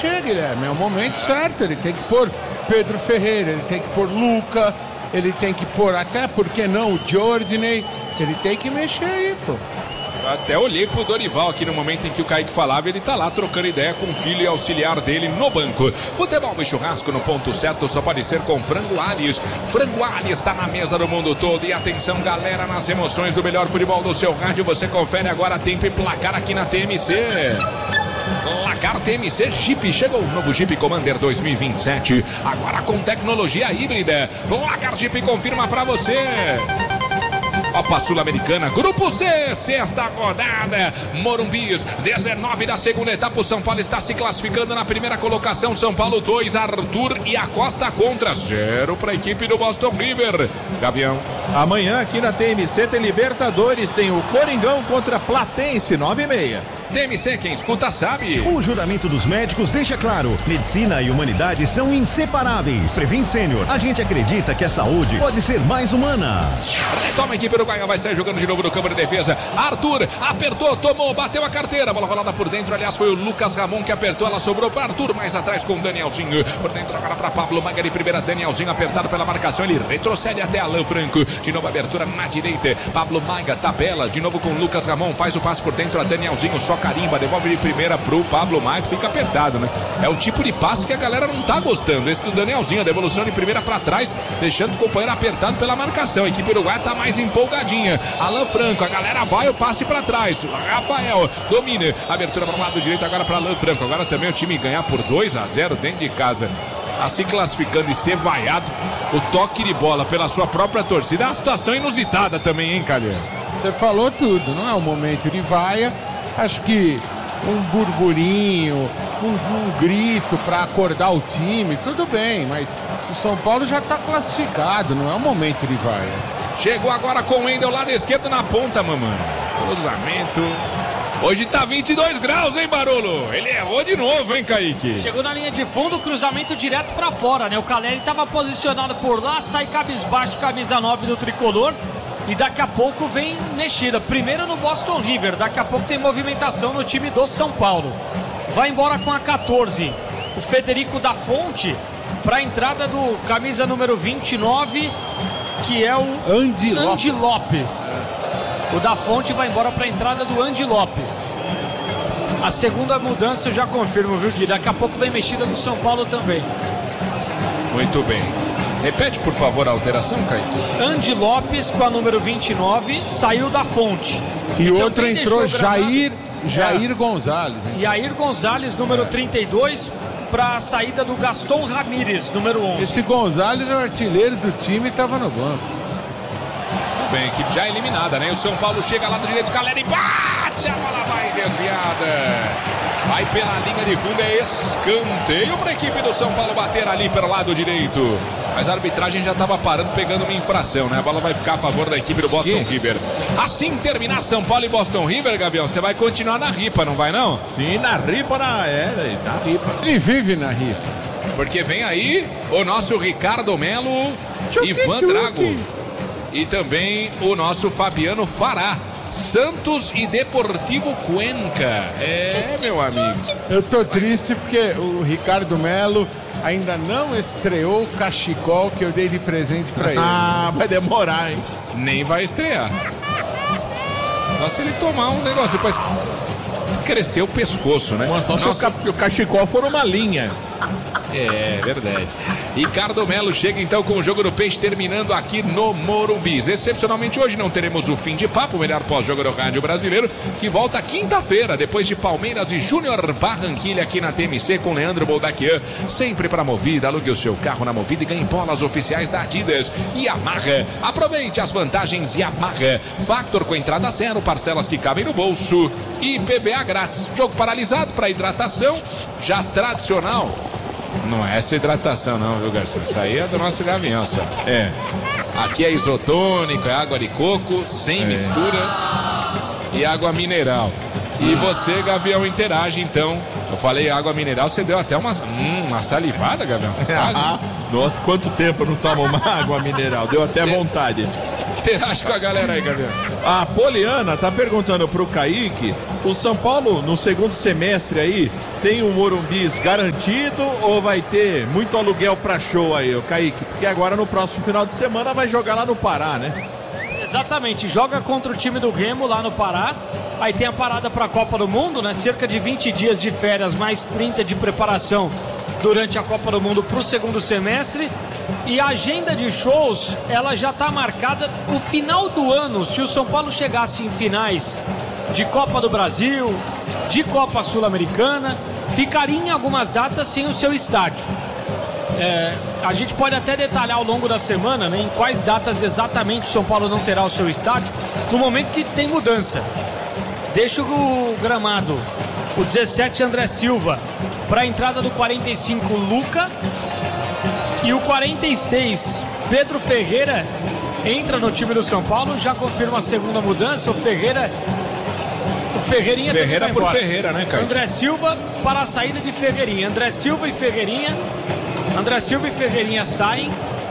mexer, Guilherme. É o momento certo. Ele tem que pôr Pedro Ferreira, ele tem que pôr Luca, ele tem que pôr até, por que não, o Jordinei. Ele tem que mexer aí, pô. Até olhei pro Dorival aqui no momento em que o Kaique falava, ele tá lá trocando ideia com o filho e auxiliar dele no banco. Futebol e churrasco no ponto certo só pode ser com Frango Alhes. Frango Alhes tá na mesa do mundo todo. E atenção, galera, nas emoções do melhor futebol do seu rádio, você confere agora tempo e placar aqui na TMC. Placar TMC Jeep. Chegou o novo Jeep Commander 2027, agora com tecnologia híbrida. Placar Jeep confirma pra você. Copa Sul-Americana, Grupo C, sexta rodada, Morumbis, 19 da segunda etapa, o São Paulo está se classificando na primeira colocação, São Paulo 2, Arthur e Acosta contra 0 para a equipe do Boston River. Gavião. Amanhã aqui na TMC tem Libertadores, tem o Coringão contra Platense, 9h30. TMC, quem escuta sabe. O juramento dos médicos deixa claro: medicina e humanidade são inseparáveis. Prevent Sênior, a gente acredita que a saúde pode ser mais humana. Retoma a equipe uruguaia, vai sair jogando de novo no campo de defesa. Arthur apertou, tomou, bateu a carteira, bola rolada por dentro. Aliás, foi o Lucas Ramon que apertou, ela sobrou para Arthur, mais atrás com o Danielzinho. Por dentro agora para Pablo Maga de primeira, Danielzinho apertado pela marcação, ele retrocede até Alan Franco. De novo abertura na direita, Pablo Maga tabela, de novo com o Lucas Ramon, faz o passe por dentro a Danielzinho, só carimba, devolve de primeira pro Pablo Maga, fica apertado, né? É o tipo de passe que a galera não tá gostando, esse do Danielzinho, a devolução de primeira para trás, deixando o companheiro apertado pela marcação. A equipe uruguaia tá mais empolgadinha. Alan Franco, a galera vai, o passe para trás. Rafael domina, abertura para o lado direito agora para Alan Franco. Agora também o time ganhar por 2-0 dentro de casa, tá se classificando e ser vaiado. O toque de bola pela sua própria torcida é uma situação inusitada também, hein, Calhão? Você falou tudo, não é um momento de vaia. Acho que um burburinho, um grito para acordar o time, tudo bem, mas o São Paulo já está classificado, não é um momento de vaia. Chegou agora com o Wendel lado esquerdo na ponta, mamãe. Cruzamento. Hoje tá 22 graus, hein, Barolo? Ele errou de novo, hein, Kaique? Chegou na linha de fundo, cruzamento direto pra fora, né? O Caleri tava posicionado por lá, sai cabisbaixo, camisa 9 do tricolor. E daqui a pouco vem mexida. Primeiro no Boston River, daqui a pouco tem movimentação no time do São Paulo. Vai embora com a 14. O Federico da Fonte para a entrada do camisa número 29, que é o Andy Lopes. O da Fonte vai embora para a entrada do Andy Lopes. A segunda mudança eu já confirmo, viu, Gui? Daqui a pouco vem mexida no São Paulo também. Muito bem. Repete, por favor, a alteração, Kaique. Andy Lopes com a número 29 saiu da Fonte. E outro entrou Jair Gonzalez. Hein? Jair Gonzalez, número 32, para a saída do Gaston Ramírez, número 11. Esse Gonzalez é o artilheiro do time e estava no banco. Muito bem, equipe já eliminada, né? O São Paulo chega lá do direito, Caleri bate, a bola vai desviada. Vai pela linha de fundo, é escanteio para a equipe do São Paulo bater ali pelo lado direito. Mas a arbitragem já estava parando, pegando uma infração, né? A bola vai ficar a favor da equipe do Boston River. Assim terminar São Paulo e Boston River, Gavião, você vai continuar na ripa, não vai não? Sim, na ripa, na ripa. Ele vive na ripa. Porque vem aí o nosso Ricardo Melo, Ivan Drago. E também o nosso Fabiano Fará. Santos e Deportivo Cuenca. É, meu amigo. Eu tô triste porque o Ricardo Melo ainda não estreou o cachecol que eu dei de presente pra ele. Ah, vai demorar, hein? Nem vai estrear. Só se ele tomar um negócio, depois crescer o pescoço, né? Só se o cachecol for uma linha. É verdade. Ricardo Melo chega então com o Jogo do Peixe terminando aqui no Morumbi. Excepcionalmente hoje não teremos o fim de papo, o melhor pós-jogo do rádio brasileiro, que volta quinta-feira, depois de Palmeiras e Júnior Barranquilla aqui na TMC com Leandro Boldaquian. Sempre para Movida, alugue o seu carro na Movida e ganhe bolas oficiais da Adidas e Yamaha. Aproveite as vantagens Yamaha. Factor com entrada zero, parcelas que cabem no bolso e PVA grátis. Jogo paralisado para hidratação, já tradicional. Não é essa hidratação não, viu, Garcia? Isso aí é do nosso Gavião, só. É. Aqui é isotônico, é água de coco, sem mistura e água mineral. E você, Gavião, interage, então. Eu falei água mineral, você deu até uma salivada, Gavião. Nossa, quanto tempo eu não tomo uma água mineral. Deu até vontade. Interage com a galera aí, Gavião. A Poliana tá perguntando pro Kaique O São Paulo, no segundo semestre aí, tem o Morumbis garantido ou vai ter muito aluguel pra show aí, o Kaique? Porque agora no próximo final de semana vai jogar lá no Pará, né? Exatamente, joga contra o time do Remo lá no Pará. Aí tem a parada pra Copa do Mundo, né? Cerca de 20 dias de férias, mais 30 de preparação durante a Copa do Mundo pro segundo semestre. E a agenda de shows, ela já tá marcada o final do ano. Se o São Paulo chegasse em finais de Copa do Brasil, de Copa Sul-Americana, ficaria em algumas datas sem o seu estádio. A gente pode até detalhar ao longo da semana, né, em quais datas exatamente o São Paulo não terá o seu estádio, no momento que tem mudança. Deixa o gramado, o 17 André Silva, para a entrada do 45 Luca, e o 46 Pedro Ferreira entra no time do São Paulo, já confirma a segunda mudança. O Ferreirinha Ferreira por Ferreira, né, Caio? André Silva para a saída de Ferreirinha. André Silva e Ferreirinha saem.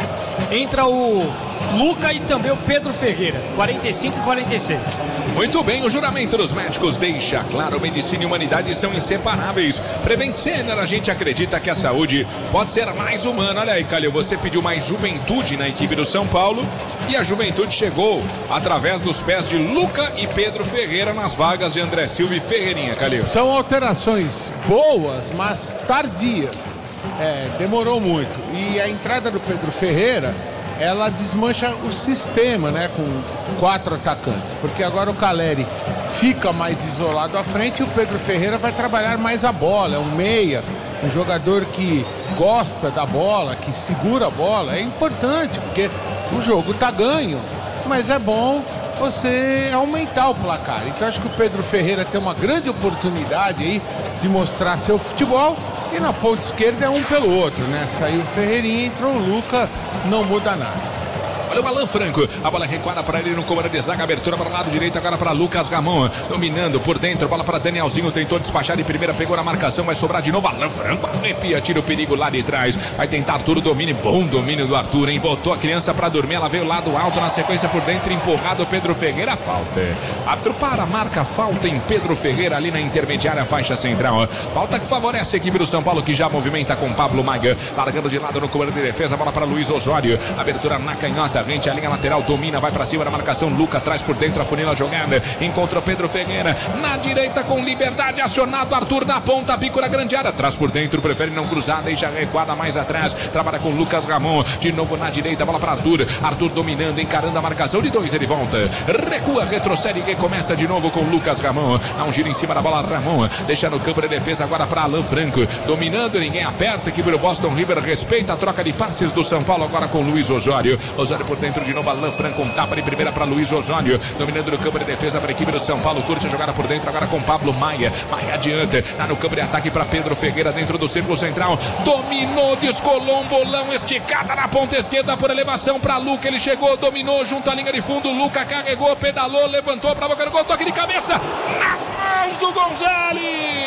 Entra o Luca e também o Pedro Ferreira, 45 e 46. Muito bem, o juramento dos médicos deixa claro: medicina e humanidade são inseparáveis. Prevent Senior, a gente acredita que a saúde pode ser mais humana. Olha aí, Calil, você pediu mais juventude na equipe do São Paulo e a juventude chegou através dos pés de Luca e Pedro Ferreira nas vagas de André Silva e Ferreirinha, Calil. São alterações boas, mas tardias. Demorou muito. E a entrada do Pedro Ferreira, ela desmancha o sistema, né, com 4 atacantes, porque agora o Caleri fica mais isolado à frente e o Pedro Ferreira vai trabalhar mais a bola. É um meia, um jogador que gosta da bola, que segura a bola. É importante, porque o jogo tá ganho, mas é bom você aumentar o placar. Então acho que o Pedro Ferreira tem uma grande oportunidade aí de mostrar seu futebol. E na ponta esquerda é um pelo outro, né? Saiu o Ferreirinha, entrou o Luca, não muda nada. Olha o Alan Franco, a bola recuada para ele no comando de zaga, abertura para o lado direito, agora para Lucas Ramon, dominando por dentro, bola para Danielzinho, tentou despachar de primeira, pegou na marcação, vai sobrar de novo Alan Franco, arrepia, tira o perigo lá de trás, vai tentar Arthur, domínio, bom domínio do Arthur, hein? Botou a criança para dormir, ela veio lado alto, na sequência por dentro, empurrado Pedro Ferreira, falta. Arthur para, marca falta em Pedro Ferreira ali na intermediária, faixa central, falta que favorece a equipe do São Paulo, que já movimenta com Pablo Maia, largando de lado no comando de defesa, bola para Luiz Osório, abertura na canhota, rente a linha lateral, domina, vai pra cima da marcação, Luca atrás por dentro, afunila a jogada, encontra o Pedro Ferreira, na direita com liberdade, acionado Arthur na ponta, bico na grande área, atrás por dentro, prefere não cruzar, deixa recuada mais atrás, trabalha com Lucas Ramon, de novo na direita, bola pra Arthur, Arthur dominando, encarando a marcação de 2, ele volta, recua, retrocede e recomeça de novo com Lucas Ramon, dá um giro em cima da bola, Ramon, deixa no campo de defesa agora pra Alan Franco, dominando, ninguém aperta, equipe do Boston River respeita a troca de passes do São Paulo agora com Luiz Osório, Osório por dentro de novo, Alan Franco, um tapa de primeira para Luiz Osório, dominando no campo de defesa para a equipe do São Paulo, curte a jogada por dentro agora com Pablo Maia, Maia adianta, tá no campo de ataque para Pedro Ferreira dentro do círculo central, dominou, descolou um bolão, esticada na ponta esquerda por elevação para Luca, ele chegou, dominou junto à linha de fundo, Luca carregou, pedalou, levantou para a boca do gol, toque de cabeça nas mãos do Gonzalez.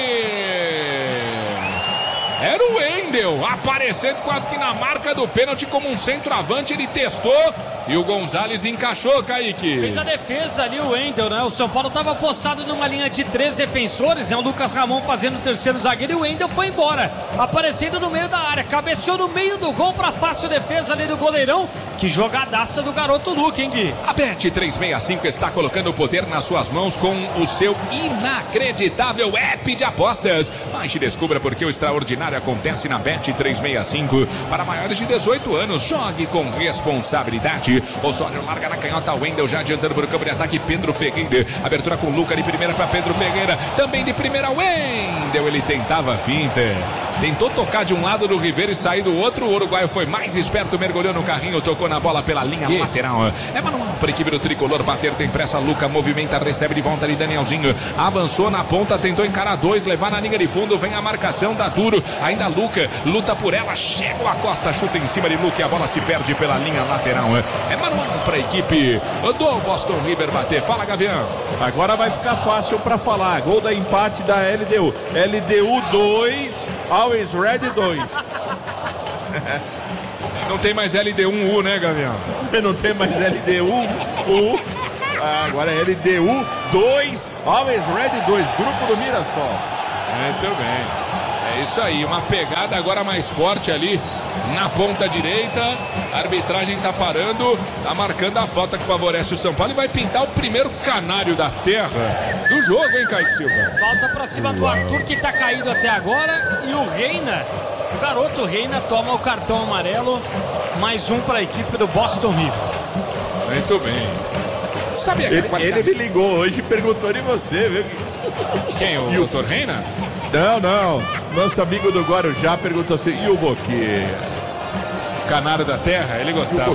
Era o Wendel, aparecendo quase que na marca do pênalti como um centroavante, ele testou e o Gonzalez encaixou, Kaique. Fez a defesa ali o Wendel, né? O São Paulo estava apostado numa linha de 3 defensores, né? O Lucas Ramon fazendo o terceiro zagueiro e o Wendel foi embora, aparecendo no meio da área, cabeceou no meio do gol para fácil defesa ali do goleirão. Que jogadaça do garoto Luca, hein, Gui? A Bet365 está colocando o poder nas suas mãos com o seu inacreditável app de apostas. Baixe e descubra porque o extraordinário acontece na Bet365. Para maiores de 18 anos, jogue com responsabilidade. Osório larga na canhota, Wendel já adiantando para o campo de ataque, Pedro Ferreira. Abertura com Luca de primeira para Pedro Ferreira. Também de primeira, Wendel. Ele tentava a finta. Tentou tocar de um lado do Ribeiro e sair do outro. O uruguaio foi mais esperto, mergulhou no carrinho, tocou na bola pela linha lateral. É manual para a equipe do tricolor bater, tem pressa. Luca movimenta, recebe de volta ali Danielzinho. Avançou na ponta, tentou encarar 2, levar na linha de fundo. Vem a marcação da Duro. Ainda Luca luta por ela, chega a Costa, chuta em cima de Luca e a bola se perde pela linha lateral. É manual para a equipe do Boston River bater. Fala, Gavião. Agora vai ficar fácil para falar. Gol da empate da LDU. LDU 2. Always Ready 2. Não tem mais LD1U, né, Gavião? Não tem mais LD1U. Agora é LDU 2, Always Red 2, grupo do Mirassol. Muito bem. É isso aí, uma pegada agora mais forte ali na ponta direita. A arbitragem tá parando, tá marcando a falta que favorece o São Paulo e vai pintar o primeiro canário da terra do jogo, hein, Kaique Silva? Falta pra cima do Arthur, que tá caído até agora, e o Reina, o garoto Reina, toma o cartão amarelo. Mais um para a equipe do Boston River. Muito bem. Sabia que ele me ligou hoje e perguntou de você, viu? Quem? O doutor Reina? Não. Nosso amigo do Guarujá perguntou assim, e o Boqueira? Canário da terra, ele gostava.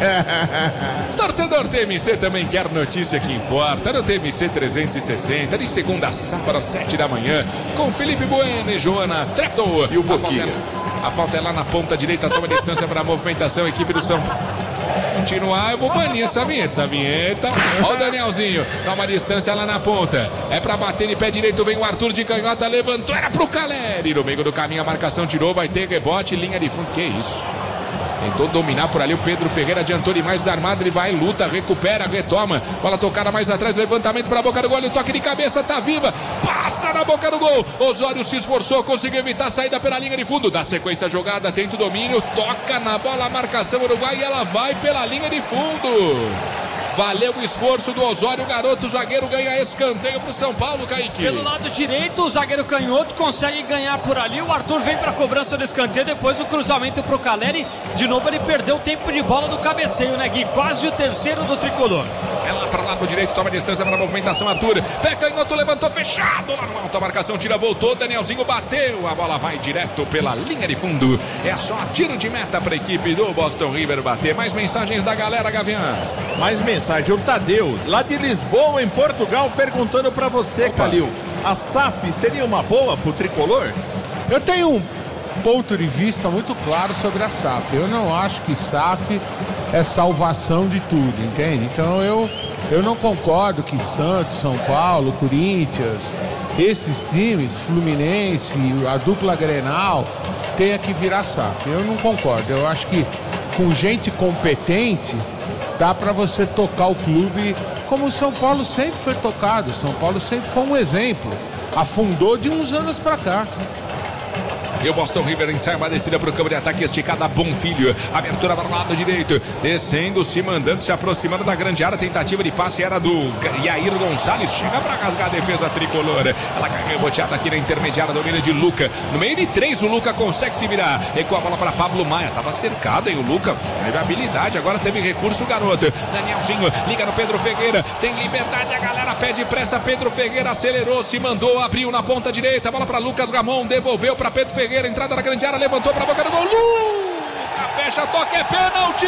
Torcedor TMC também quer notícia que importa. No TMC 360, de segunda a sábado às 7 da manhã, com Felipe Bueno e Joana Trepton. E o Boqueira? A falta é lá na ponta direita, toma distância para a movimentação, equipe do São Paulo. Continuar, eu vou banir essa vinheta. Olha o Danielzinho, toma distância lá na ponta. É pra bater de pé direito, vem o Arthur de canhota, levantou, era pro Caleri. No meio do caminho a marcação tirou, vai ter rebote, linha de fundo, que isso? Tentou dominar por ali o Pedro Ferreira, adiantou demais desarmado, ele vai, luta, recupera, retoma. Bola tocada mais atrás, levantamento para a boca do gol, o toque de cabeça, tá viva, passa na boca do gol. Osório se esforçou, conseguiu evitar a saída pela linha de fundo, dá sequência à jogada, tenta o domínio, toca na bola, a marcação Uruguai e ela vai pela linha de fundo. Valeu o esforço do Osório, o garoto zagueiro ganha escanteio pro São Paulo, Kaique. Pelo lado direito, o zagueiro canhoto consegue ganhar por ali. O Arthur vem pra cobrança do escanteio, depois o cruzamento pro Caleri. De novo ele perdeu o tempo de bola do cabeceio, né, Gui? Quase o terceiro do tricolor. É lá para o lado direito, toma distância para a movimentação, Arthur. Pé canhoto, levantou, fechado lá no alto, a marcação tira, voltou, Danielzinho bateu, a bola vai direto pela linha de fundo. É só tiro de meta para a equipe do Boston River bater. Mais mensagens da galera, Gavião. Mais mensagem, o Tadeu, lá de Lisboa, em Portugal, perguntando para você, Calil. A SAF seria uma boa pro tricolor? Eu tenho um ponto de vista muito claro sobre a SAF. Eu não acho que SAF é salvação de tudo, entende? Então eu não concordo que Santos, São Paulo, Corinthians, esses times, Fluminense, a dupla Grenal, tenha que virar SAF. Eu não concordo. Eu acho que com gente competente dá para você tocar o clube como o São Paulo sempre foi tocado. O São Paulo sempre foi um exemplo. Afundou de uns anos para cá. E o Boston River ensaia uma descida para o campo de ataque esticada, Bonfilho, abertura para o lado direito, descendo, se mandando, se aproximando da grande área, tentativa de passe era do Yair Gonçalves, chega para rasgar a defesa tricolor, ela caiu reboteada aqui na intermediária, domínio de Luca, no meio de 3 o Luca consegue se virar, recua a bola para Pablo Maia, estava cercado, hein, o Luca, teve habilidade, agora teve recurso o garoto, Danielzinho, liga no Pedro Ferreira, tem liberdade, a galera pede pressa, Pedro Ferreira acelerou, se mandou, abriu na ponta direita, bola para Lucas Gamon, devolveu para Pedro Ferreira, entrada na grande área, levantou para a boca do gol. Luca fecha, toque, é pênalti!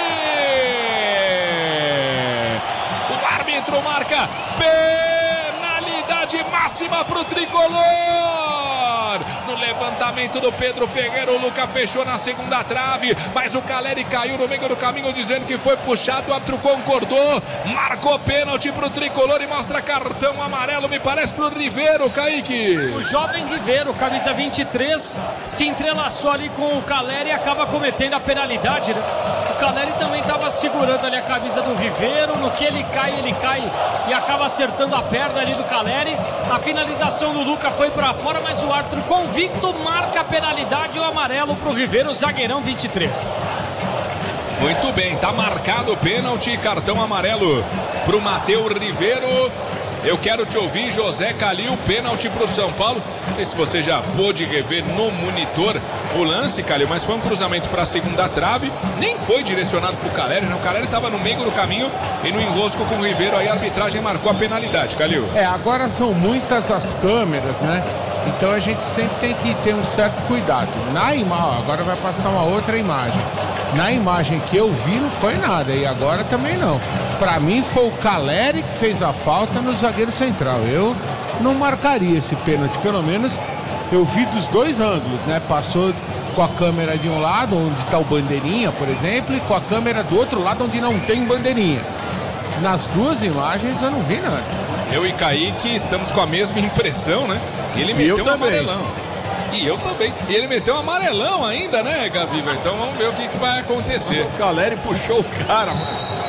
O árbitro marca penalidade máxima para o tricolor. No levantamento do Pedro Ferreira, o Luca fechou na segunda trave, mas o Caleri caiu no meio do caminho dizendo que foi puxado, o árbitro concordou, marcou pênalti pro tricolor e mostra cartão amarelo, me parece pro Riveiro, Kaique. O jovem Riveiro, camisa 23, se entrelaçou ali com o Caleri e acaba cometendo a penalidade, né? O Caleri também estava segurando ali a camisa do Riveiro, no que ele cai e acaba acertando a perna ali do Caleri. A finalização do Luca foi para fora, mas o árbitro convicto marca a penalidade e o amarelo pro Riveiro, zagueirão 23. Muito bem, tá marcado o pênalti, cartão amarelo pro Matheus Riveiro. Eu quero te ouvir, José Calil, pênalti pro São Paulo. Não sei se você já pôde rever no monitor o lance, Calil, mas foi um cruzamento para a segunda trave, nem foi direcionado pro Caleri, né? O Caleri estava no meio do caminho e no enrosco com o Riveiro, aí a arbitragem marcou a penalidade, Calil. Agora são muitas as câmeras, né? Então a gente sempre tem que ter um certo cuidado. Na imagem, agora vai passar uma outra imagem. Na imagem que eu vi não foi nada, e agora também não. Pra mim foi o Caleri que fez a falta no zagueiro central. Eu não marcaria esse pênalti, pelo menos eu vi dos dois ângulos, né? Passou com a câmera de um lado, onde está o bandeirinha, por exemplo, e com a câmera do outro lado, onde não tem bandeirinha. Nas duas imagens eu não vi nada. Eu e Kaique estamos com a mesma impressão, né? Ele meteu um amarelão. E eu também. E ele meteu um amarelão ainda, né, Gaviva? Então vamos ver o que vai acontecer. O Caleri puxou o cara, mano.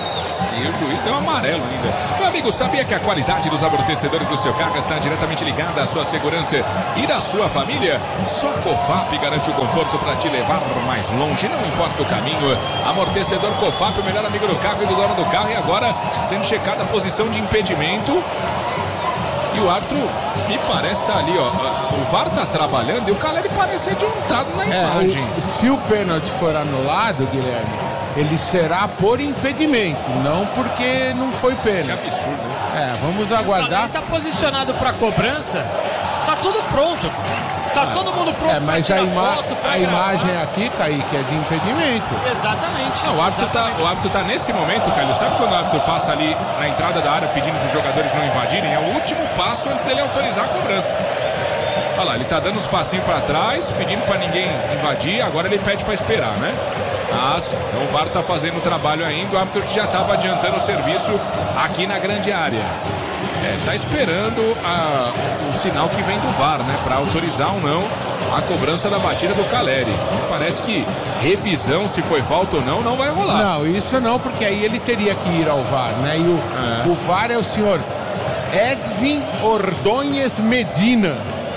E o juiz deu um amarelo ainda. Meu amigo, sabia que a qualidade dos amortecedores do seu carro está diretamente ligada à sua segurança e da sua família? Só a Cofap garante o conforto para te levar mais longe, não importa o caminho. Amortecedor Cofap, o melhor amigo do carro e do dono do carro. E agora sendo checada a posição de impedimento. E o árbitro, me parece, tá ali, ó. O VAR tá trabalhando e o Caleri parece adiantado na imagem. Se o pênalti for anulado, Guilherme, ele será por impedimento, não porque não foi pênalti. Que absurdo, né? Vamos aguardar. O Caleri tá posicionado pra cobrança, tá tudo pronto. Tá todo mundo pronto mas pra tirar foto, pra a imagem aqui, Kaique, é de impedimento. Exatamente. Não, o árbitro tá nesse momento, Calil. Sabe quando o árbitro passa ali na entrada da área pedindo para os jogadores não invadirem? É o último passo antes dele autorizar a cobrança. Olha lá, ele tá dando uns passinhos para trás, pedindo para ninguém invadir. Agora ele pede para esperar, né? Sim. Então o VAR tá fazendo o trabalho ainda. O árbitro que já estava adiantando o serviço aqui na grande área. Tá esperando o sinal que vem do VAR, né? Para autorizar ou não a cobrança da batida do Caleri. Parece que revisão, se foi falta ou não vai rolar. Não, isso não, porque aí ele teria que ir ao VAR, né? E o VAR é o senhor Edwin Ordonez Medina.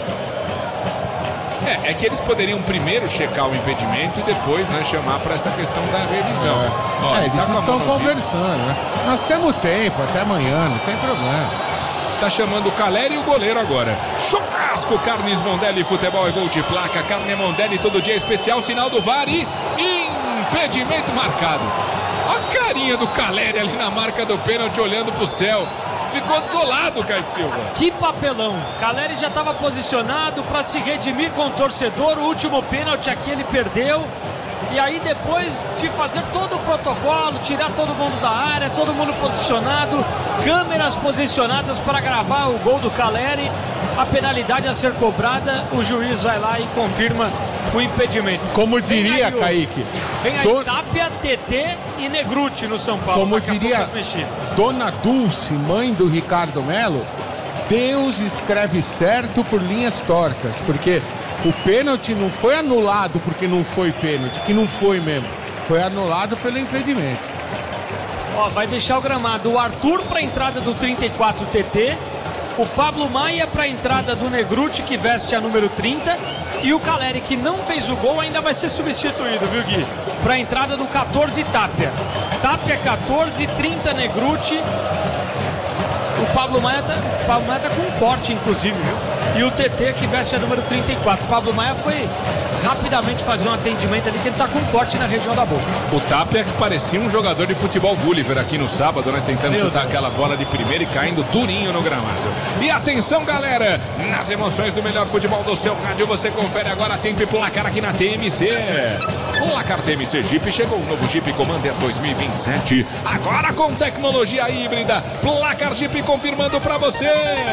É que eles poderiam primeiro checar o impedimento e depois, né, chamar para essa questão da revisão. Eles estão conversando, né? Nós temos tempo, até amanhã, não tem problema. Tá chamando o Caleri e o goleiro agora. Churrasco, Carnes Mondelli, futebol é gol de placa. Carne Mondelli, todo dia especial, sinal do VAR e impedimento marcado. A carinha do Caleri ali na marca do pênalti, olhando pro céu. Ficou desolado, Kaique Silva. Que papelão. Caleri já estava posicionado para se redimir com o torcedor. O último pênalti aqui ele perdeu. E aí depois de fazer todo o protocolo, tirar todo mundo da área, todo mundo posicionado, câmeras posicionadas para gravar o gol do Caleri, a penalidade a ser cobrada, o juiz vai lá e confirma o impedimento. Como diria, Kaique, vem aí Tapia, TT e Negrutti no São Paulo. Como diria Dona Dulce, mãe do Ricardo Melo, Deus escreve certo por linhas tortas, porque o pênalti não foi anulado porque não foi pênalti, que não foi mesmo. Foi anulado pelo impedimento. Vai deixar o gramado o Arthur para a entrada do 34 TT, o Pablo Maia para a entrada do Negrutti, que veste a número 30, e o Caleri, que não fez o gol, ainda vai ser substituído, viu, Gui? Para a entrada do 14 Tapia. Tapia 14, 30 Negrutti. O Pablo Maia tá com um corte, inclusive, viu? E o TT, que veste a número 34. O Pablo Maia foi rapidamente fazer um atendimento ali, que ele tá com um corte na região da boca. O Tapia que parecia um jogador de futebol Gulliver aqui no sábado, né? Tentando chutar aquela bola de primeira e caindo durinho no gramado. E atenção, galera! Nas emoções do melhor futebol do seu rádio, você confere agora tempo e placar aqui na TMC. Placar TMC Jeep, chegou o novo Jeep Commander 2027. Agora com tecnologia híbrida. Placar Jeep confirmando pra você.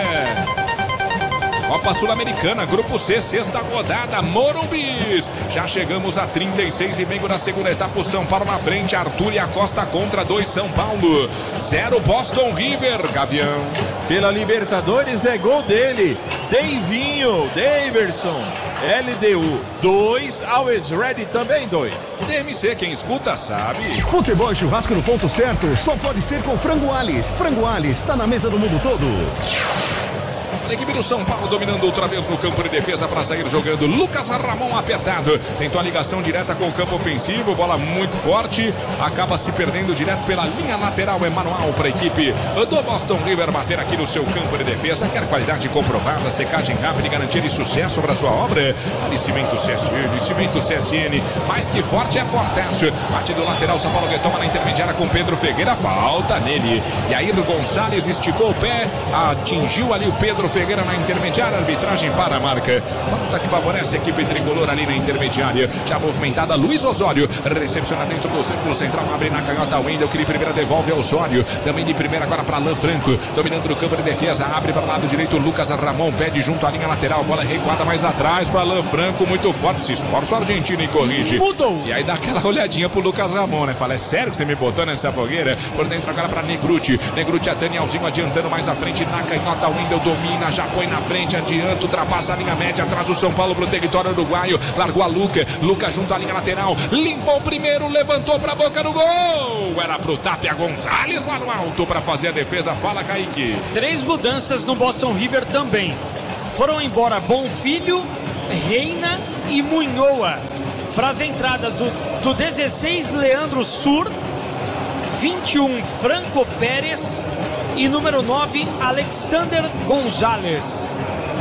Copa Sul-Americana, Grupo C, sexta rodada, Morumbis. Já chegamos a 36,5 da segunda etapa. O São Paulo na frente, Arthur e Acosta contra 2 São Paulo. 0 Boston River, Gavião. Pela Libertadores é gol dele, Daverson. LDU 2, Always Ready também 2. DMC, quem escuta sabe. Futebol e churrasco no ponto certo só pode ser com Frango Alis. Frango Alis, tá na mesa do mundo todo. A equipe do São Paulo dominando outra vez no campo de defesa para sair jogando. Lucas Ramon apertado. Tentou a ligação direta com o campo ofensivo. Bola muito forte. Acaba se perdendo direto pela linha lateral. É manual para a equipe do Boston River bater aqui no seu campo de defesa. Quer qualidade comprovada, secagem rápida e garantia de sucesso para sua obra? Alicimento CSN, Cimento CSN. Mais que forte é fortaço. Bate do lateral. São Paulo retoma na intermediária com Pedro Ferreira. Falta nele. E aí Gonçalves esticou o pé. Atingiu ali o Pedro Ferreira na intermediária, arbitragem para a marca. Falta que favorece a equipe tricolor ali na intermediária. Já movimentada, Luiz Osório. Recepciona dentro do círculo central, abre na canhota Wendel, que de primeira devolve ao Osório. Também de primeira agora para Alan Franco. Dominando no campo de defesa, abre para o lado direito, Lucas Ramon pede junto à linha lateral. Bola recuada mais atrás para Alan Franco, muito forte, se esforça o argentino e corrige. Mudou. E aí dá aquela olhadinha pro Lucas Ramon, né? Fala, é sério que você me botou nessa fogueira? Por dentro agora para Negrutti. Negrutti a Danielzinho adiantando mais à frente na canhota Wendel, domina, já põe na frente, adianta, ultrapassa a linha média, traz o São Paulo pro território uruguaio, largou a Luca junto à linha lateral, limpou o primeiro, levantou pra boca do gol, era pro Tapia Gonzalez lá no alto pra fazer a defesa. Fala, Kaique. 3 mudanças no Boston River também. Foram embora Bonfilho, Reina e Munhoa. Para as entradas do 16, Leandro Sur, 21, Franco Pérez e número 9, Alexander Gonzalez.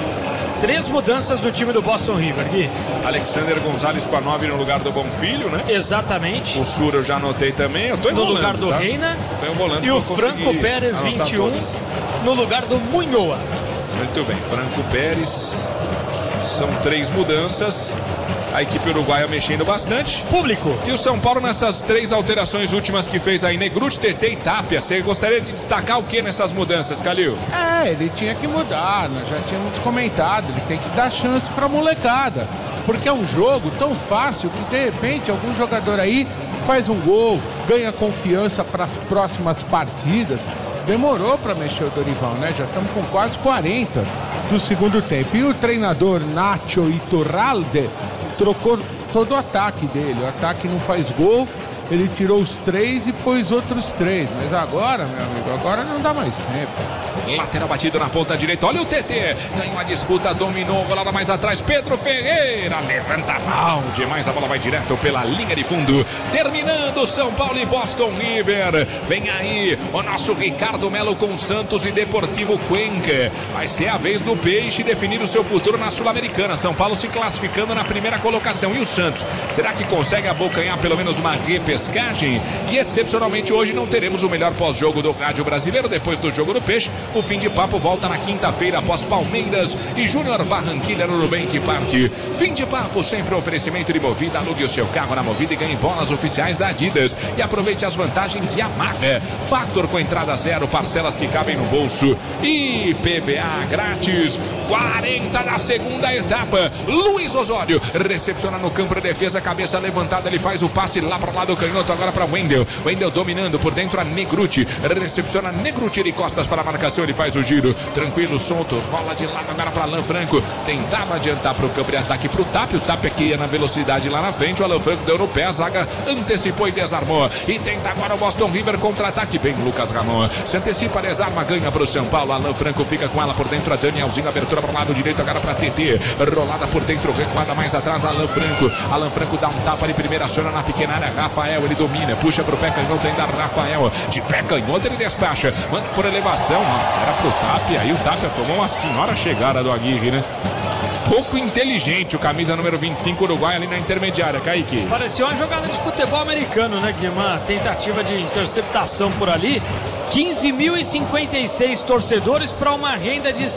3 mudanças no time do Boston River, Gui. Alexander Gonzalez com a 9 no lugar do Bonfilho, né? Exatamente. O Sur eu já anotei também. Eu tô enrolando, no lugar do tá? Reina. Tô enrolando, e o Franco Pérez, 21, todas. No lugar do Munhoa. Muito bem, Franco Pérez. São 3 mudanças. A equipe uruguaia mexendo bastante. Público. E o São Paulo nessas 3 alterações últimas que fez aí, Negruti, TT e Tapia. Você gostaria de destacar o que nessas mudanças, Calil? Ele tinha que mudar, nós já tínhamos comentado. Ele tem que dar chance pra molecada. Porque é um jogo tão fácil que de repente algum jogador aí faz um gol, ganha confiança para as próximas partidas. Demorou para mexer o Dorival, né? Já estamos com quase 40 do segundo tempo. E o treinador Nacho Iturralde trocou todo o ataque dele. O ataque não faz gol, ele tirou os 3 e pôs outros 3. Mas agora, meu amigo, agora não dá mais tempo. Lateral batido na ponta direita, olha o TT, ganhou a disputa, dominou, rolada mais atrás, Pedro Ferreira, levanta mal demais, a bola vai direto pela linha de fundo, terminando São Paulo e Boston River. Vem aí o nosso Ricardo Melo com Santos e Deportivo Cuenca. Vai ser a vez do Peixe definir o seu futuro na Sul-Americana. São Paulo se classificando na primeira colocação. E o Santos, será que consegue abocanhar pelo menos uma repescagem? E excepcionalmente hoje não teremos o melhor pós-jogo do rádio brasileiro. Depois do jogo do Peixe, o Fim de Papo volta na quinta-feira após Palmeiras e Júnior Barranquilla no Nubank Park. Fim de Papo, sempre oferecimento de Movida. Alugue o seu carro na Movida e ganhe bolas oficiais da Adidas. E aproveite as vantagens de Yamaha. Factor com entrada 0, parcelas que cabem no bolso. E PVA grátis. 40 na segunda etapa. Luiz Osório recepciona no campo de defesa, cabeça levantada, ele faz o passe lá para o lado canhoto, agora para Wendel. Wendel dominando por dentro a Negruti. Recepciona Negruti de costas para a marcação, ele faz o giro, tranquilo, solto, rola de lado agora para Alan Franco, tentava adiantar para o campo de ataque para o Tapia, o Tapia que ia na velocidade lá na frente, o Alan Franco deu no pé, a zaga antecipou e desarmou, e tenta agora o Boston River contra-ataque, bem Lucas Ramon, se antecipa, desarma, ganha para o São Paulo, Alan Franco fica com ela por dentro, a Danielzinho, abertura para o lado direito agora para TT, rolada por dentro, recuada mais atrás, Alan Franco dá um tapa de primeira, aciona na pequena área, Rafael, ele domina, puxa para o pé canhoto ainda, Rafael, de pé canhoto ele despacha, manda por elevação, nossa, era pro Tapia, aí o Tapia tomou uma senhora chegada do Aguirre, né? Pouco inteligente o camisa número 25 uruguai ali na intermediária, Kaique. Parecia uma jogada de futebol americano, né, Gui? Uma tentativa de interceptação por ali. 15.056 torcedores para uma renda de R$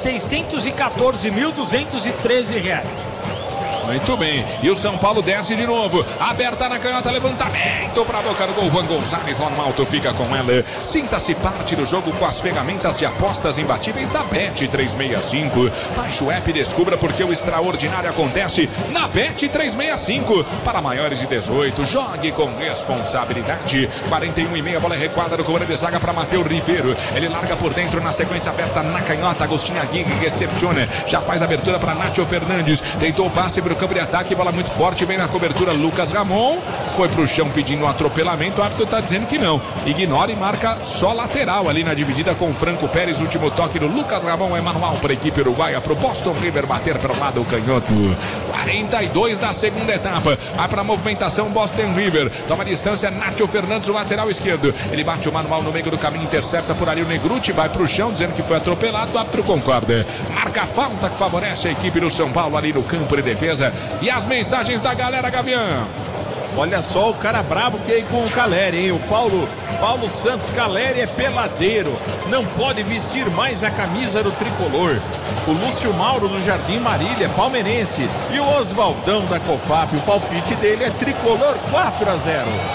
614.213. Muito bem, e o São Paulo desce de novo, aberta na canhota, levantamento para a boca do gol, Juan Gonzalez lá no alto fica com ela. Sinta-se parte do jogo com as ferramentas de apostas imbatíveis da Bet365. Baixe o app e descubra porque o extraordinário acontece na Bet365. Para maiores de 18, jogue com responsabilidade. 41,5, a bola é recuada no comando de zaga para Matheus Ribeiro. Ele larga por dentro na sequência aberta na canhota, Agostinho Aguirre recepciona, já faz abertura para Nacho Fernandes, tentou o passe para o campo de ataque, bola muito forte, vem na cobertura Lucas Ramon, foi pro chão pedindo um atropelamento, o árbitro tá dizendo que não, ignora e marca só lateral ali na dividida com Franco Pérez, último toque do Lucas Ramon, é manual para a equipe uruguaia, pro Boston River bater pelo lado canhoto. 42 da segunda etapa, vai pra movimentação Boston River, toma distância Nacho Fernandes, o lateral esquerdo, ele bate o manual no meio do caminho, intercepta por ali o Negruti, vai pro chão dizendo que foi atropelado, o árbitro concorda, marca a falta que favorece a equipe do São Paulo ali no campo de defesa. E as mensagens da galera, Gavião. Olha só o cara brabo que é com o Caleri, hein? O Paulo Santos, Caleri é peladeiro, não pode vestir mais a camisa do tricolor. O Lúcio Mauro do Jardim Marília, palmeirense. E o Oswaldão da Cofap, o palpite dele é tricolor 4-0.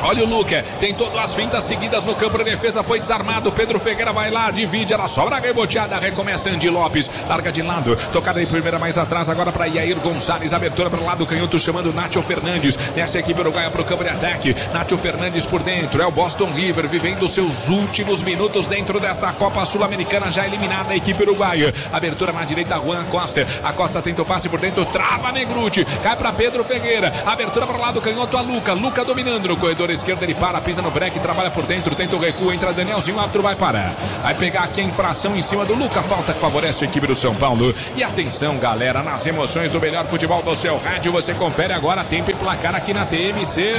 Olha o Luca, tentou 2 fintas seguidas no campo de defesa, foi desarmado. Pedro Ferreira vai lá, divide, ela sobra a reboteada, recomeça Andy Lopes, larga de lado, tocada em primeira mais atrás, agora para Yair Gonçalves, abertura para o lado canhoto, chamando Nacho Fernandes. Nessa equipe uruguaia para o campo de ataque. Nacho Fernandes por dentro, é o Boston River vivendo seus últimos minutos dentro desta Copa Sul-Americana, já eliminada a equipe uruguaia. Abertura na direita, Juan Acosta. Acosta tenta o passe por dentro, trava Negruti, cai para Pedro Ferreira, abertura para o lado canhoto, a Luca dominando no corredor esquerda, ele para, pisa no break, trabalha por dentro, tenta o recuo, entra Danielzinho, o árbitro vai parar. Vai pegar aqui a infração em cima do Luca, falta que favorece a equipe do São Paulo. E atenção, galera, nas emoções do melhor futebol do seu rádio, você confere agora tempo e placar aqui na TMC.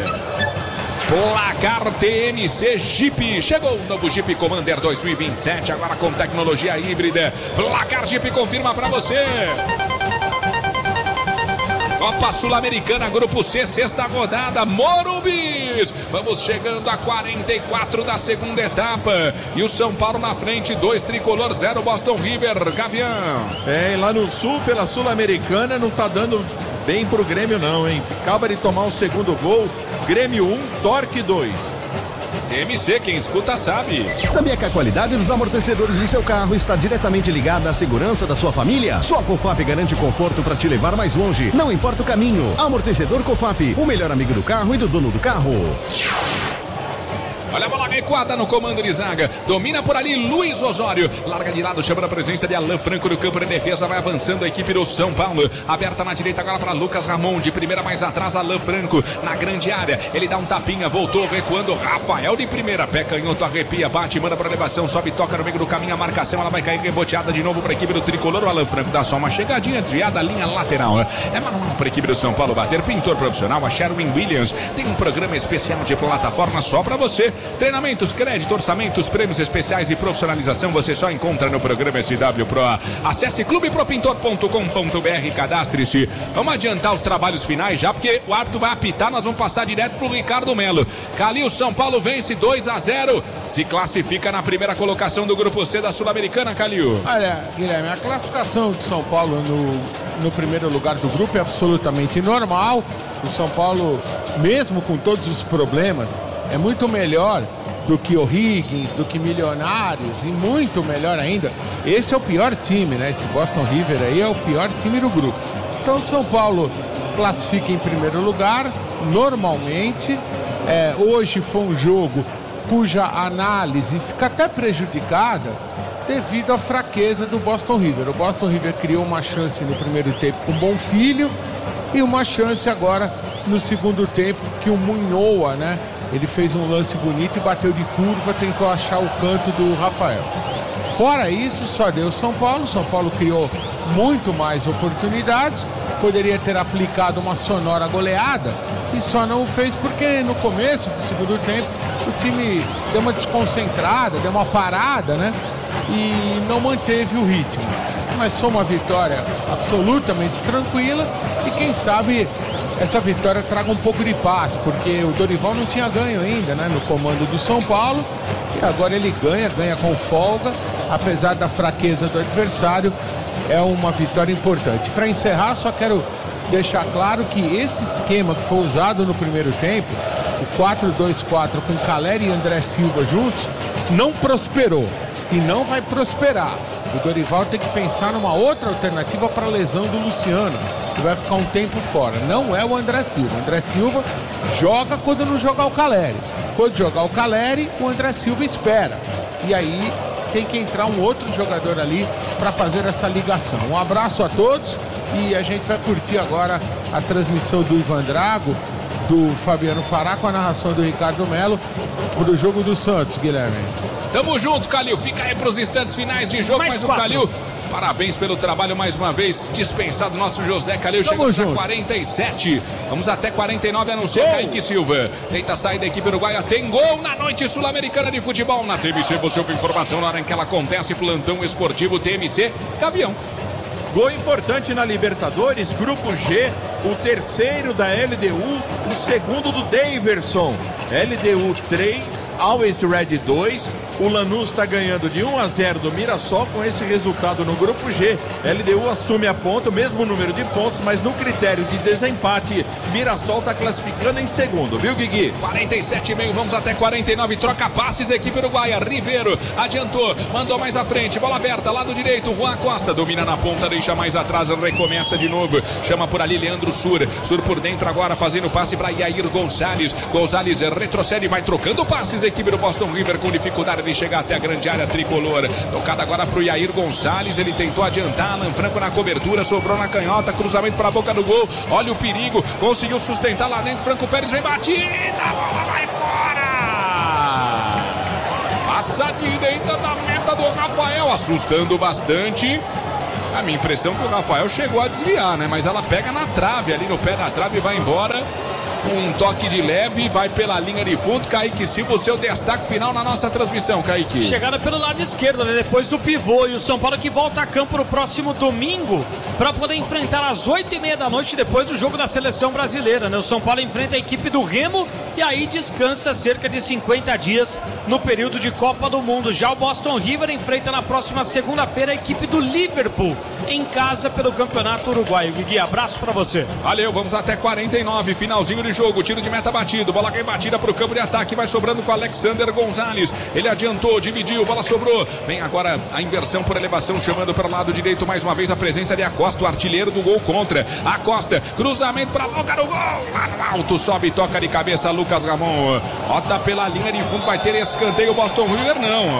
Placar TMC Jeep. Chegou o novo Jeep Commander 2027, agora com tecnologia híbrida. Placar Jeep confirma pra você. Copa Sul-Americana, Grupo C, sexta rodada, Morumbis. Vamos chegando a 44 da segunda etapa. E o São Paulo na frente, 2 tricolor, 0 Boston River, Gavião. Lá no Sul, pela Sul-Americana, não tá dando bem pro Grêmio não, hein? Acaba de tomar o segundo gol, Grêmio 1, Torque 2. TMC, quem escuta sabe. Sabia que a qualidade dos amortecedores do seu carro está diretamente ligada à segurança da sua família? Só a Cofap garante conforto para te levar mais longe, não importa o caminho. Amortecedor Cofap, o melhor amigo do carro e do dono do carro. Olha a bola recuada no comando de zaga. Domina por ali Luiz Osório. Larga de lado, chama a presença de Alan Franco no campo de defesa. Vai avançando a equipe do São Paulo. Aberta na direita agora para Lucas Ramon. De primeira mais atrás, Alan Franco na grande área. Ele dá um tapinha, voltou recuando. Rafael de primeira. Pé canhoto, arrepia, bate, manda para elevação. Sobe, toca no meio do caminho. A marcação, ela vai cair reboteada de novo para a equipe do tricolor. O Alan Franco dá só uma chegadinha desviada, linha lateral. É manual para a equipe do São Paulo bater. Pintor profissional, a Sherwin Williams. Tem um programa especial de plataforma só para você. Treinamentos, crédito, orçamentos, prêmios especiais e profissionalização você só encontra no programa SW Pro. Acesse clubepropintor.com.br e cadastre-se. Vamos adiantar os trabalhos finais já, porque o árbitro vai apitar, nós vamos passar direto pro Ricardo Melo. Calil, São Paulo vence 2-0, se classifica na primeira colocação do Grupo C da Sul-Americana, Calil. Olha, Guilherme, a classificação do São Paulo no primeiro lugar do grupo é absolutamente normal. O São Paulo, mesmo com todos os problemas, é muito melhor do que o Higgins, do que Milionários e muito melhor ainda. Esse é o pior time, né? Esse Boston River aí é o pior time do grupo. Então o São Paulo classifica em primeiro lugar, normalmente. Hoje foi um jogo cuja análise fica até prejudicada devido à fraqueza do Boston River. O Boston River criou uma chance no primeiro tempo com Bonfilho e uma chance agora no segundo tempo que o Munhoa, né? Ele fez um lance bonito e bateu de curva, tentou achar o canto do Rafael. Fora isso, só deu São Paulo. São Paulo criou muito mais oportunidades, poderia ter aplicado uma sonora goleada e só não o fez porque no começo do segundo tempo o time deu uma desconcentrada, deu uma parada, né? E não manteve o ritmo. Mas foi uma vitória absolutamente tranquila e quem sabe essa vitória traga um pouco de paz, porque o Dorival não tinha ganho ainda, né, no comando do São Paulo, e agora ele ganha com folga, apesar da fraqueza do adversário, é uma vitória importante. Para encerrar, só quero deixar claro que esse esquema que foi usado no primeiro tempo, o 4-2-4 com Caleri e André Silva juntos, não prosperou e não vai prosperar. O Dorival tem que pensar numa outra alternativa para a lesão do Luciano, que vai ficar um tempo fora. Não é o André Silva. O André Silva joga quando não jogar o Caleri. Quando jogar o Caleri, o André Silva espera. E aí tem que entrar um outro jogador ali para fazer essa ligação. Um abraço a todos e a gente vai curtir agora a transmissão do Ivan Drago, do Fabiano Fará, com a narração do Ricardo Melo para o jogo do Santos, Guilherme. Tamo junto, Calil. Fica aí para os instantes finais de jogo, mas o Calil, parabéns pelo trabalho mais uma vez, dispensado nosso José Calil. Chegamos a 47, vamos até 49, a não ser Kaique Silva. Tenta sair da equipe uruguaia, tem gol na noite sul-americana de futebol. Na TMC você ouve informação na hora em que ela acontece, plantão esportivo TMC, Gavião. Gol importante na Libertadores, Grupo G, o terceiro da LDU, o segundo do Daverson. LDU 3, Always Red 2. O Lanús está ganhando de 1-0 do Mirassol. Com esse resultado no grupo G, LDU assume a ponta, o mesmo número de pontos, mas no critério de desempate, Mirassol está classificando em segundo, viu, Guigui? 47,5, vamos até 49, troca passes, equipe uruguaia. Ribeiro adiantou, mandou mais à frente, bola aberta, lado direito, Juan Costa domina na ponta, deixa mais atrás, recomeça de novo, chama por ali Leandro Sur por dentro agora, fazendo passe para Yair Gonçalves. Gonçalves retrocede, vai trocando passes, equipe do Boston River com dificuldade de chegar até a grande área tricolor. Tocada agora para o Yair Gonçalves, ele tentou adiantar, Alan Franco na cobertura, sobrou na canhota, cruzamento para a boca do gol, olha o perigo, conseguiu sustentar lá dentro, Franco Pérez vem batida, a bola vai fora! Passa a direita da meta do Rafael, assustando bastante. A minha impressão é que o Rafael chegou a desviar, né? Mas ela pega na trave, ali no pé da trave e vai embora. Um toque de leve, vai pela linha de fundo. Kaique Silva, o seu destaque final na nossa transmissão, Kaique. Chegada pelo lado esquerdo, né? Depois do pivô. E o São Paulo que volta a campo no próximo domingo para poder enfrentar às 8h30 da noite, depois do jogo da seleção brasileira, né? O São Paulo enfrenta a equipe do Remo e aí descansa cerca de 50 dias no período de Copa do Mundo. Já o Boston River enfrenta na próxima segunda-feira a equipe do Liverpool em casa pelo Campeonato Uruguaio. Guigui, abraço para você. Valeu, vamos até 49, finalzinho de jogo, tiro de meta batido, bola cai batida para o campo de ataque, vai sobrando com Alexander Gonzalez, ele adiantou, dividiu, bola sobrou, vem agora a inversão por elevação, chamando para o lado direito mais uma vez a presença de Acosta, o artilheiro do gol contra. Acosta, cruzamento para a boca do gol, lá no alto, sobe e toca de cabeça Lucas Ramon, bota pela linha de fundo, vai ter escanteio, Boston River não.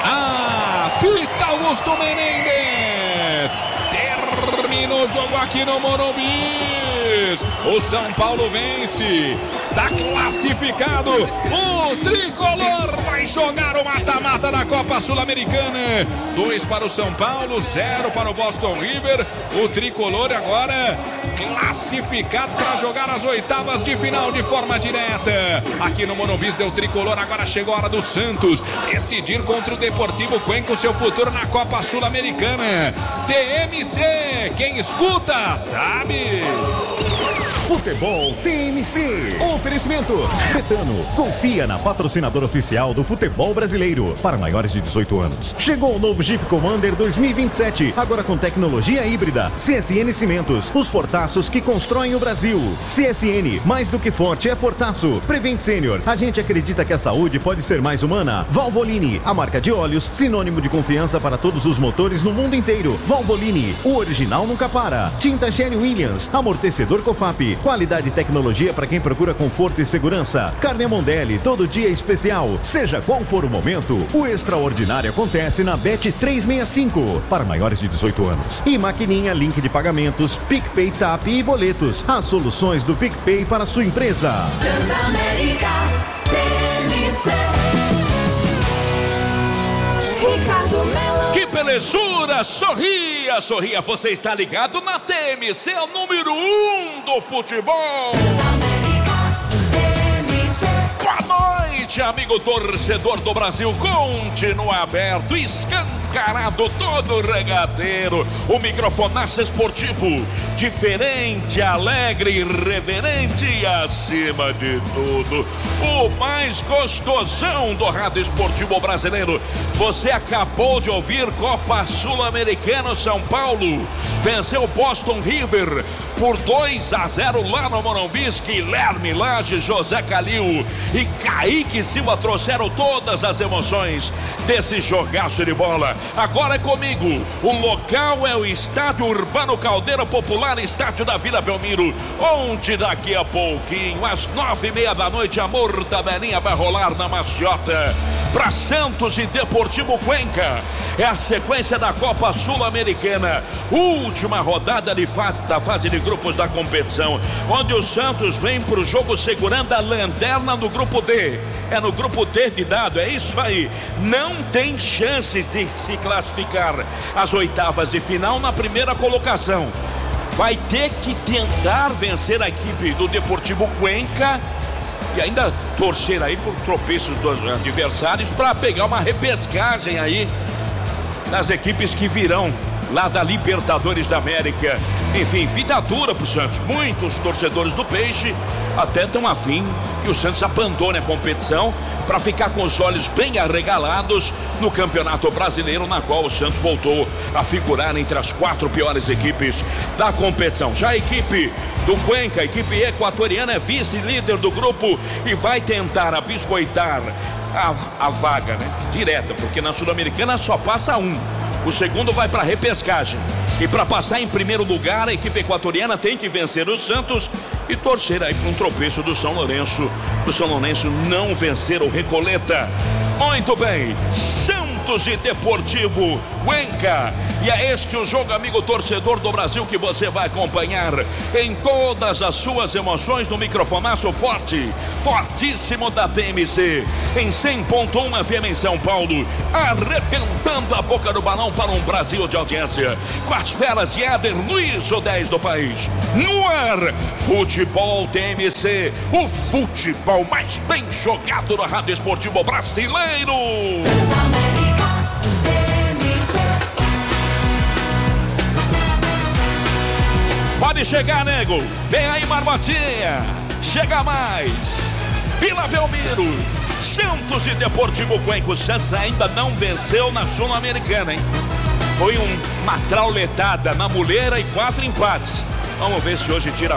Pita Augusto Menendez, termina o jogo aqui no Morumbi. O São Paulo vence, está classificado, o tricolor vai jogar o mata-mata da Copa Sul-Americana, 2 para o São Paulo, 0 para o Boston River, o tricolor agora classificado para jogar as oitavas de final de forma direta, aqui no Morumbi deu tricolor, agora chegou a hora do Santos decidir contra o Deportivo Cuenca o seu futuro na Copa Sul-Americana. TMC, quem escuta sabe. Futebol TMC. Oferecimento Betano. Confia na patrocinadora oficial do futebol brasileiro. Para maiores de 18 anos. Chegou o novo Jeep Commander 2027. Agora com tecnologia híbrida. CSN Cimentos. Os fortaços que constroem o Brasil. CSN. Mais do que forte é fortaço. Prevent Senior. A gente acredita que a saúde pode ser mais humana. Valvoline. A marca de óleos. Sinônimo de confiança para todos os motores no mundo inteiro. Valvoline. O original nunca para. Tinta Sherwin-Williams. Amortecedor Cofap. Qualidade e tecnologia para quem procura conforto e segurança. Carne Mondelli, todo dia especial. Seja qual for o momento, o extraordinário acontece na Bet 365. Para maiores de 18 anos. E maquininha, link de pagamentos, PicPay, TAP e boletos. As soluções do PicPay para a sua empresa. Transamérica, TMC. Ricardo Melo. Que belezura! Sorria, sorria, você está ligado na TMC, é o número 1 do futebol. Boa noite, amigo torcedor do Brasil, continua aberto, escancarado, todo regateiro, o microfonaço esportivo, diferente, alegre, irreverente e acima de tudo, o mais gostosão do rádio esportivo brasileiro. Você acabou de ouvir Copa Sul-Americana, São Paulo venceu o Boston River por 2-0 lá no Morumbi. Guilherme Lage, José Calil e Kaique Silva trouxeram todas as emoções desse jogaço de bola. Agora é comigo, o local é o Estádio Urbano Caldeira Popular, estádio da Vila Belmiro, onde daqui a pouquinho, às 9h30 da noite, a mortadelinha vai rolar na maciota para Santos e Deportivo Cuenca. É a sequência da Copa Sul-Americana, última rodada da fase de grupos da competição, onde o Santos vem para o jogo segurando a lanterna no grupo D. É no grupo D de dado, é isso aí. Não tem chance de se classificar às oitavas de final na primeira colocação. Vai ter que tentar vencer a equipe do Deportivo Cuenca e ainda torcer aí por tropeços dos adversários para pegar uma repescagem aí das equipes que virão lá da Libertadores da América. Enfim, vida dura pro Santos. Muitos torcedores do Peixe até estão afim que o Santos abandone a competição para ficar com os olhos bem arregalados no Campeonato Brasileiro, na qual o Santos voltou a figurar entre as 4 piores equipes da competição. Já a equipe do Cuenca, a equipe equatoriana, é vice-líder do grupo e vai tentar abiscoitar a vaga, né? Direta, porque na Sul-Americana só passa um. O segundo vai para repescagem. E para passar em primeiro lugar, a equipe equatoriana tem que vencer o Santos e torcer aí para um tropeço do São Lourenço. O São Lourenço não vencer o Recoleta. Muito bem, Santos e Deportivo Cuenca. E é este o jogo, amigo torcedor do Brasil, que você vai acompanhar em todas as suas emoções no microfonaço forte, fortíssimo da TMC, em 100.1 FM em São Paulo, arrebentando a boca do balão para um Brasil de audiência, com as feras de Éder Luiz, o 10 do país. No ar, Futebol TMC, o futebol mais bem jogado no rádio esportivo brasileiro. Pode chegar, nego. Vem aí, Marmotinha. Chega mais. Vila Belmiro. Santos e Deportivo Cuenca. O Santos ainda não venceu na Sul-Americana, hein? Foi uma trauletada na muleira e 4 empates. Vamos ver se hoje tira